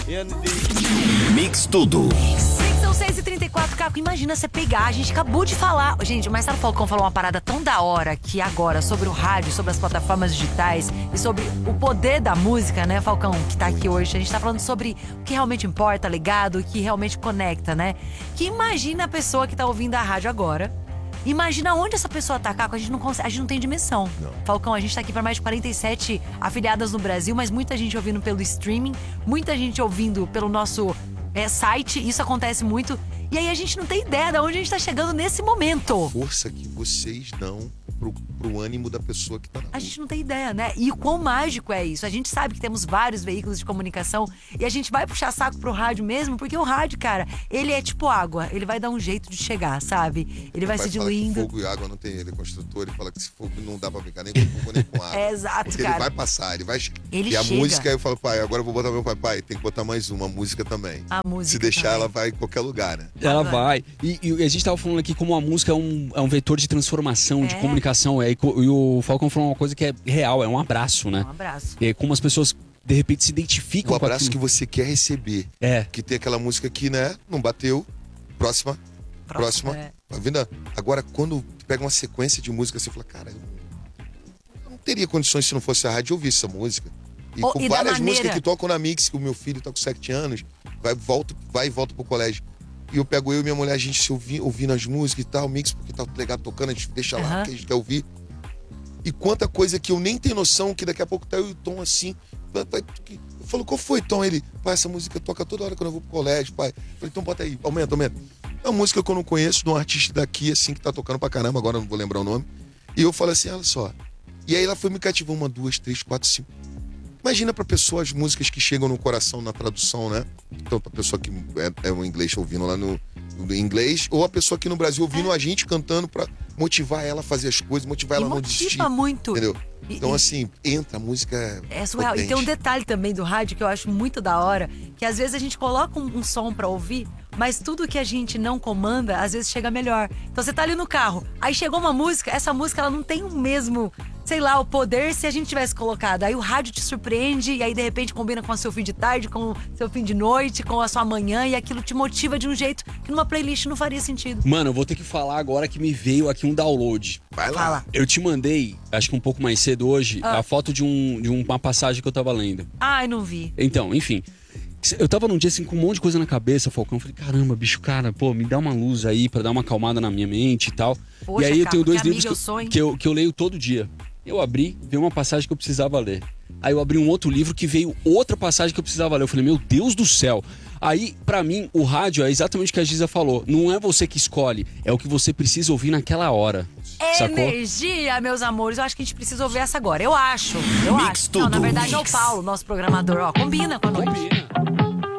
Mix Tudo. São 6h34, Caco, imagina você pegar, a gente acabou de falar. Gente, o Marcelo Falcão falou uma parada tão da hora que agora, sobre o rádio, sobre as plataformas digitais e sobre o poder da música, né, Falcão, que tá aqui hoje. A gente tá falando sobre o que realmente importa, legado, o que realmente conecta, né? Que imagina a pessoa que tá ouvindo a rádio agora. Imagina onde essa pessoa tá, Caco, a gente não tem dimensão. Não. Falcão, a gente tá aqui para mais de 47 afiliadas no Brasil, mas muita gente ouvindo pelo streaming, muita gente ouvindo pelo nosso site, isso acontece muito. E aí a gente não tem ideia de onde a gente tá chegando nesse momento. Força que vocês dão pro ânimo da pessoa que tá na rua. A gente não tem ideia, né? E o quão mágico é isso. A gente sabe que temos vários veículos de comunicação e a gente vai puxar saco pro rádio mesmo, porque o rádio, cara, ele é tipo água. Ele vai dar um jeito de chegar, sabe? Ele vai se diluindo. Que fogo e água não tem, ele é construtor, ele fala que se fogo não dá pra brincar nem com fogo nem com água. É exato, porque cara. ele vai passar, ele vai... Ele e a chega. música, eu falo, pai, agora eu vou botar meu pai, tem que botar mais uma música também. A música se deixar, também. ela vai em qualquer lugar, né? Ela vai. E a gente tava falando aqui como a música é um vetor de transformação, de comunicação. E o Falcão falou uma coisa que é real, é um abraço, né? Um abraço. E aí, como as pessoas, de repente, se identificam O com abraço aquilo. que você quer receber. É. Que tem aquela música que, né, não bateu. Próxima. É. Tá vendo? Agora, quando pega uma sequência de música, você fala, cara, eu não teria condições se não fosse a rádio de ouvir essa música. E com e da várias maneira... músicas que tocam na Mix, que o meu filho tá com 7 anos, vai e volta pro colégio. E eu e minha mulher, a gente se ouvindo as músicas e tal, Mix, porque tá legal tocando, a gente deixa lá, que a gente quer ouvir. E quanta coisa que eu nem tenho noção, que daqui a pouco tá eu e o Tom assim. Eu falo, qual foi, Tom? Ele, pai, essa música toca toda hora quando eu vou pro colégio, pai. Eu falei, então bota aí, aumenta. É uma música que eu não conheço, de um artista daqui, assim, que tá tocando pra caramba, agora eu não vou lembrar o nome. E eu falo assim, olha só. E aí ela foi me cativando 1, 2, 3, 4, 5. Imagina pra pessoa as músicas que chegam no coração na tradução, né? Então, pra pessoa que é o inglês ouvindo lá no inglês, ou a pessoa aqui no Brasil ouvindo a gente cantando pra motivar ela a fazer as coisas, motivar ela a não desistir. Motiva muito. Entendeu? Então, assim, entra, a música é surreal. potente. E tem um detalhe também do rádio que eu acho muito da hora, que às vezes a gente coloca um som pra ouvir, mas tudo que a gente não comanda, às vezes chega melhor. Então você tá ali no carro, aí chegou uma música, essa música ela não tem o mesmo, sei lá, o poder se a gente tivesse colocado. Aí o rádio te surpreende e aí de repente combina com o seu fim de tarde, com o seu fim de noite, com a sua manhã, e aquilo te motiva de um jeito que numa playlist não faria sentido. Mano, eu vou ter que falar agora que me veio aqui um download. Vai lá. Fala. Eu te mandei, acho que um pouco mais cedo hoje, a foto de uma passagem que eu tava lendo. Ai, não vi. Então, enfim. Eu tava num dia assim com um monte de coisa na cabeça, Falcão. Eu falei, caramba, bicho, cara, pô, me dá uma luz aí pra dar uma acalmada na minha mente e tal. Poxa, e aí eu tenho Caco, 2 que livros amigo eu sou, hein? que eu leio todo dia. Eu abri, veio uma passagem que eu precisava ler. Aí eu abri um outro livro que veio outra passagem que eu precisava ler. Eu falei, meu Deus do céu. Aí, pra mim, o rádio é exatamente o que a Giza falou. Não é você que escolhe, é o que você precisa ouvir naquela hora. Sacou? Energia, meus amores. Eu acho que a gente precisa ouvir essa agora. Eu acho. Mix Não, na Tudo. verdade é o Mix. Paulo, nosso programador. Ó, combina com a noite. Combina.